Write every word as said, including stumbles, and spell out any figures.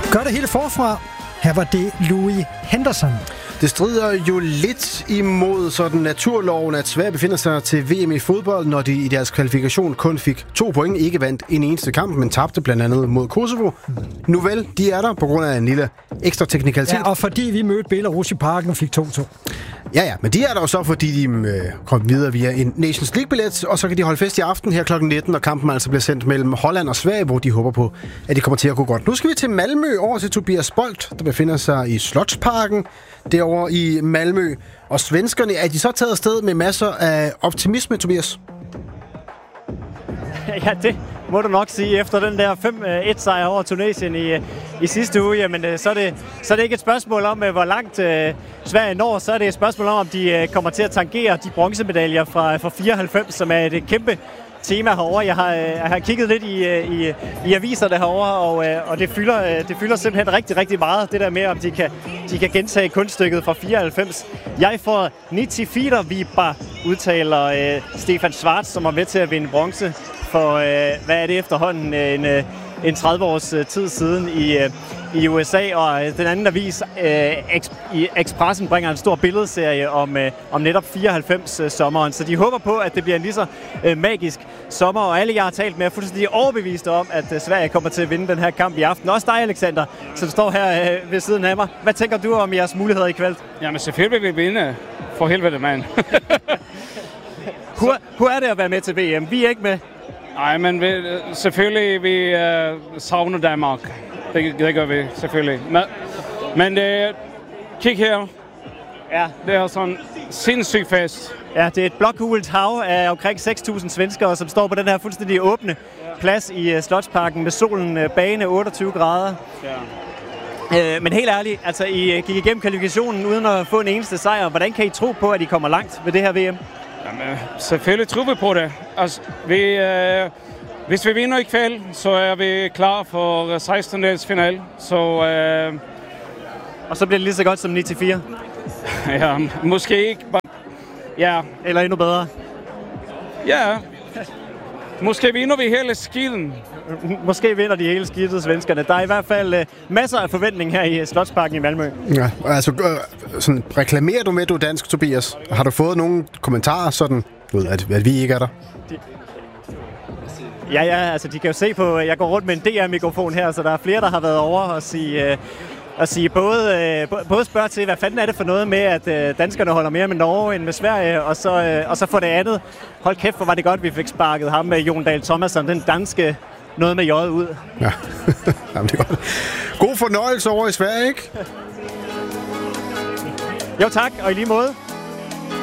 Gør det hele forfra. Her var det Louis Henderson. Det strider jo lidt imod sådan naturloven, at Sverige befinder sig til V M i fodbold, når de i deres kvalifikation kun fik to point, ikke vandt en eneste kamp, men tabte blandt andet mod Kosovo. Nu vel, de er der på grund af en lille ekstra teknikalitet. Ja, og fordi vi mødte Belarus i parken og fik to to. Ja, ja, men de er der jo så, fordi de øh, kom videre via en Nations League-billet, og så kan de holde fest i aften her klokken nitten, og kampen altså bliver sendt mellem Holland og Sverige, hvor de håber på, at det kommer til at gå godt. Nu skal vi til Malmø, over til Tobias Bolt, der befinder sig i Slotsparken derovre i Malmø. Og svenskerne, er de så taget afsted med masser af optimisme, Tobias? Ja, det må du nok sige. Efter den der fem et sejr over Tunesien i, i sidste uge, jamen, så, er det, så er det ikke et spørgsmål om, hvor langt uh, Sverige når. Så er det et spørgsmål om, om de uh, kommer til at tangere de bronzemedaljer fra, fra fireoghalvfems, som er et kæmpe tema herovre. Jeg har, jeg har kigget lidt i, i, i aviserne herovre, og, og det, fylder, det fylder simpelthen rigtig, rigtig meget, det der med, om de kan, de kan gentage kunststykket fra fireoghalvfems. Jeg får nittiofire Vibar, udtaler øh, Stefan Schwarz, som var med til at vinde bronze for, øh, hvad er det efterhånden, en, en tredive års tid siden i, i U S A, og den anden avis, øh, i Expressen, bringer en stor billedserie om, øh, om netop fireoghalvfems-sommeren, så de håber på, at det bliver en lige så øh, magisk sommer, og alle jeg har talt med er fuldstændig overbevist om, at øh, Sverige kommer til at vinde den her kamp i aften. Også dig, Alexander, som står her øh, ved siden af mig. Hvad tænker du om jeres muligheder i kveld? Jamen selvfølgelig vil vi vinde, for helvede, mand. Hvor er det at være med til V M? Vi er ikke med. Nej, men vi, selvfølgelig vi uh, savner Danmark. Det, det gør vi selvfølgelig. Men, men det, kig her. Ja. Det er sådan en sindssyg fest. Ja, det er et blågult hav af omkring seks tusind svenskere, som står på den her fuldstændig åbne plads i uh, Slotsparken med solen uh, bagende otteogtyve grader. Ja. Uh, men helt ærligt, altså I uh, gik igennem kvalifikationen uden at få en eneste sejr. Hvordan kan I tro på, at I kommer langt ved det her V M? Jamen, selvfølgelig tror vi på det. Altså, vi, øh, hvis vi vinder i kveld, så er vi klar for sekstendels final. Så, øh, og så bliver det lige så godt som ni til fire? Ja, måske ikke. Bare, ja. Eller endnu bedre? Ja. Måske vinder vi hele skiden. Måske vinder de hele skidtet, svenskerne. Der er i hvert fald uh, masser af forventning her i Slotsparken i Malmø. Ja, altså, øh, sådan, reklamerer du med, du er dansk, Tobias? Har du fået nogle kommentarer, sådan, ved, at, at vi ikke er der? De... Ja, ja, altså de kan jo se på, jeg går rundt med en D R-mikrofon her, så der er flere, der har været over og sige... Uh, at sige både, øh, både spørge til, hvad fanden er det for noget med, at øh, danskerne holder mere med Norge end med Sverige, og så, øh, og så for det andet, hold kæft, hvor var det godt, vi fik sparket ham med Jon Dahl Tomasson, den danske noget med jøjet ud. Ja, jamen det er godt. God fornøjelse over i Sverige, ikke? Jo tak, og i lige måde.